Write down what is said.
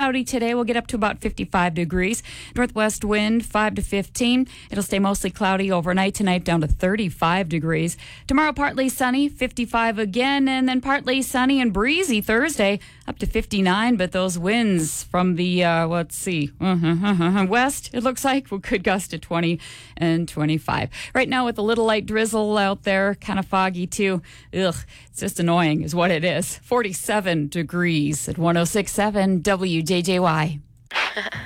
cloudy today. We'll get up to about 55 degrees. Northwest wind 5 to 15. It'll stay mostly cloudy overnight tonight, down to 35 degrees. Tomorrow, partly sunny, 55 again, and then partly sunny and breezy Thursday, up to 59. But those winds from the, west, it looks like, could gust to 20 and 25. Right now, with a little light drizzle out there, kind of foggy too. It's just annoying is what it is. 47 degrees at 106.7 WJJY.